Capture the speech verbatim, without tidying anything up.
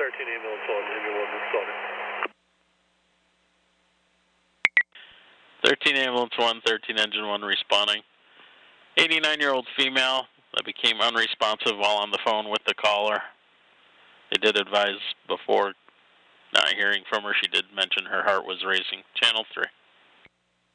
thirteen ambulance one, engine one responding. thirteen ambulance one, thirteen engine one responding. eighty-nine-year-old female that became unresponsive while on the phone with the caller. They did advise before not hearing from her. She did mention her heart was racing. Channel three.